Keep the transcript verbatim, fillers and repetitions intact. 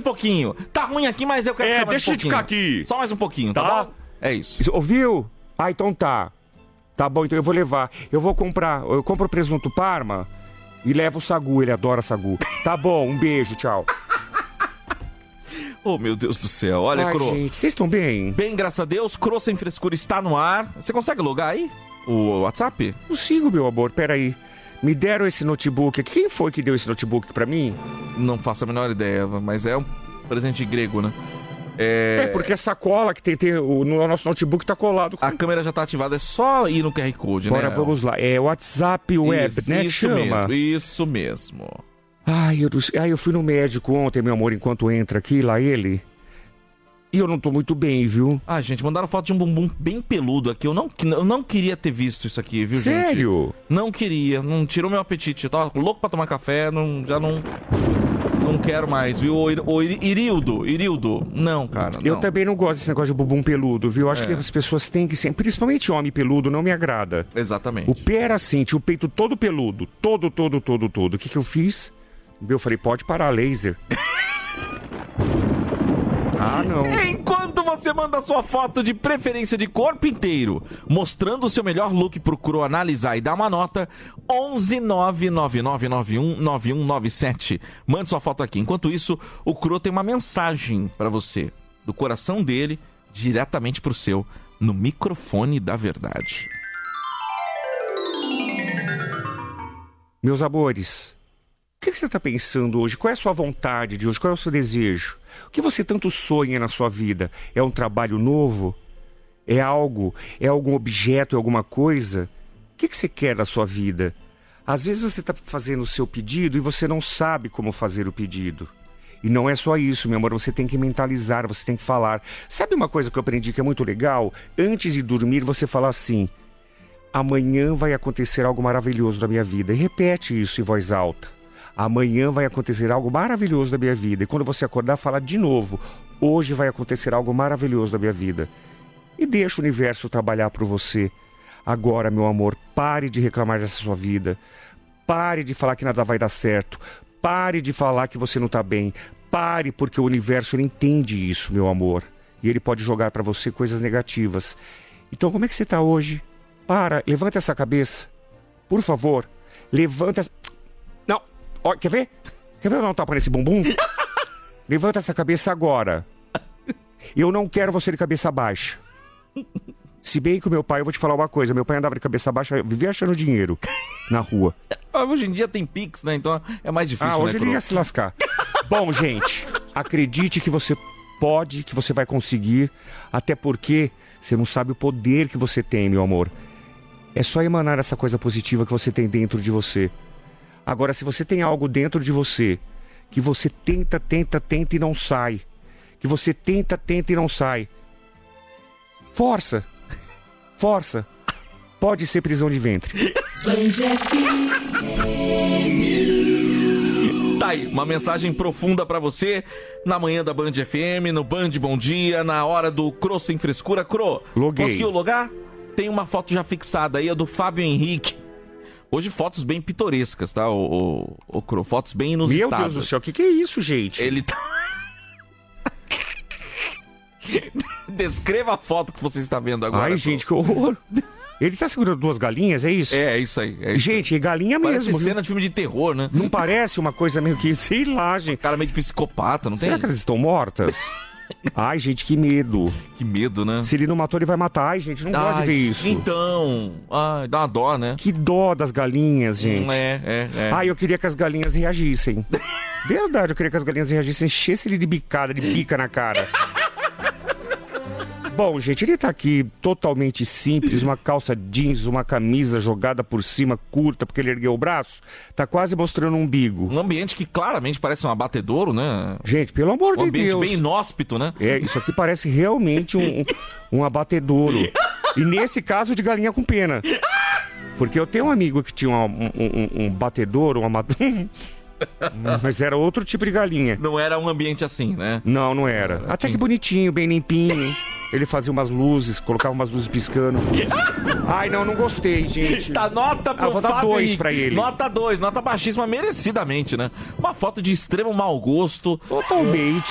pouquinho. Tá ruim aqui, mas eu quero É, ficar mais deixa um de pouquinho. ficar aqui. Só mais um pouquinho, tá, Tá. bom? É isso. Isso, ouviu? Ah, então tá. Tá bom, então eu vou levar. Eu vou comprar, eu compro o presunto Parma e levo o sagu, ele adora sagu. Tá bom, um beijo, tchau. Oh, meu Deus do céu. Olha, Ai, Cro. gente, vocês estão bem? Bem, graças a Deus, Cro Sem Frescura está no ar. Você consegue logar aí? O WhatsApp? Consigo, meu amor, peraí. Me deram esse notebook aqui. Quem foi que deu esse notebook pra mim? Não faço a menor ideia, mas é um presente grego, né? É, porque essa cola que tem, tem o, no nosso notebook tá colado. Com... A câmera já tá ativada, é só ir no Q R Code, Agora né? vamos lá. É WhatsApp Web, isso, né? Que Isso chama. mesmo, isso mesmo. Ai eu, ai, eu fui no médico ontem, meu amor, enquanto entra aqui, lá ele. E eu não tô muito bem, viu? Ah, gente, mandaram foto de um bumbum bem peludo aqui. Eu não, eu não queria ter visto isso aqui, viu, gente? Sério? Não queria, não tirou meu apetite. Eu tava louco pra tomar café, não, já não... Não quero mais, viu? O, o Irildo, Irildo. Não, cara, não. Eu também não gosto desse negócio de bumbum peludo, viu? Acho É. que as pessoas têm que ser... Principalmente homem peludo, não me agrada. Exatamente. O pé era assim, tinha o peito todo peludo. Todo, todo, todo, todo. O que que eu fiz? Eu falei, pode parar, laser. Ah, não. Enquanto você manda sua foto de preferência de corpo inteiro, mostrando o seu melhor look pro Cro analisar e dar uma nota, onze nove nove nove nove um nove um nove sete. Mande sua foto aqui. Enquanto isso, o Cro tem uma mensagem pra você, do coração dele, diretamente pro seu, no microfone da verdade. Meus amores, o que que você está pensando hoje? Qual é a sua vontade de hoje? Qual é o seu desejo? O que você tanto sonha na sua vida? É um trabalho novo? É algo? É algum objeto? É alguma coisa? O que que você quer da sua vida? Às vezes você está fazendo o seu pedido e você não sabe como fazer o pedido. E não é só isso, meu amor, você tem que mentalizar, você tem que falar. Sabe uma coisa que eu aprendi que é muito legal? Antes de dormir, você fala assim: amanhã vai acontecer algo maravilhoso na minha vida. E repete isso em voz alta. Amanhã vai acontecer algo maravilhoso na minha vida. E quando você acordar, fala de novo: hoje vai acontecer algo maravilhoso na minha vida. E deixa o universo trabalhar por você. Agora, meu amor, pare de reclamar dessa sua vida. Pare de falar que nada vai dar certo. Pare de falar que você não está bem. Pare, porque o universo ele entende isso, meu amor. E ele pode jogar para você coisas negativas. Então, como é que você está hoje? Para, levanta essa cabeça. Por favor, levanta essa... Não, ó, quer ver? Quer ver eu dar um tapa nesse bumbum? Levanta essa cabeça agora. Eu não quero você de cabeça baixa. Se bem que o meu pai, eu vou te falar uma coisa, meu pai andava de cabeça baixa, vivia achando dinheiro na rua. Ah, hoje em dia tem Pix, né? Então é mais difícil, Ah, hoje né, ele Cro? ia se lascar. Bom, gente, acredite que você pode, que você vai conseguir, até porque você não sabe o poder que você tem, meu amor. É só emanar essa coisa positiva que você tem dentro de você. Agora, se você tem algo dentro de você, que você tenta, tenta, tenta e não sai, que você tenta, tenta e não sai, força, força, pode ser prisão de ventre. Tá aí, uma mensagem profunda pra você na manhã da Band F M, no Band Bom Dia, na hora do Cro Sem Frescura. Cro, Loguei. conseguiu logar? Tem uma foto já fixada aí, é do Fábio Henrique. Hoje fotos bem pitorescas, tá, o, o, o Cro? Fotos bem Meu inusitadas. Deus do céu, o que, que é isso, gente? Ele tá... Descreva a foto que você está vendo agora. Ai, Cro. gente, que horror. Ele tá segurando duas galinhas, é isso? É, é isso aí. É isso Gente, é galinha aí. Parece mesmo. viu? cena de filme de terror, né? Não parece uma coisa meio que, sei lá, gente. Cara meio de psicopata, não tem? Será que elas estão mortas? Ai, gente, que medo. Que medo, né? Se ele não matou, ele vai matar. Ai, gente, não gosto de Ai, ver isso. Então, ai, dá uma dó, né? Que dó das galinhas, gente. É, é, é. Ai, eu queria que as galinhas reagissem. Verdade, eu queria que as galinhas reagissem, enchesse ele de bicada, de pica na cara. Bom, gente, ele tá aqui totalmente simples, uma calça jeans, uma camisa jogada por cima, curta, porque ele ergueu o braço. Tá quase mostrando um umbigo. Um ambiente que claramente parece um abatedouro, né? Gente, pelo amor Um de ambiente Deus. bem inóspito, né? É, isso aqui parece realmente um, um, um abatedouro. E nesse caso, de galinha com pena. Porque eu tenho um amigo que tinha um, um, um, um batedouro, uma... mat- mas era outro tipo de galinha. Não era um ambiente assim, né? Não, não era. Até que bonitinho, bem limpinho. Ele fazia umas luzes, colocava umas luzes piscando. Ai, não, não gostei, gente. Tá, nota pro Ah, vou dar Fábio dois Henrique. pra ele. Nota dois, nota baixíssima, merecidamente, né? Uma foto de extremo mau gosto. Totalmente.